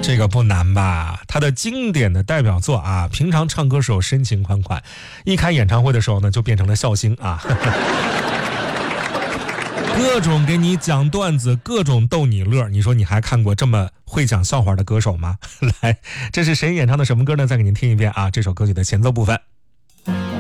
这个不难吧？他的经典的代表作啊，平常唱歌时候深情款款，一开演唱会的时候呢，就变成了笑星啊。各种给你讲段子，各种逗你乐，你说你还看过这么会讲笑话的歌手吗？来，这是谁演唱的什么歌呢？再给您听一遍啊，这首歌曲的前奏部分。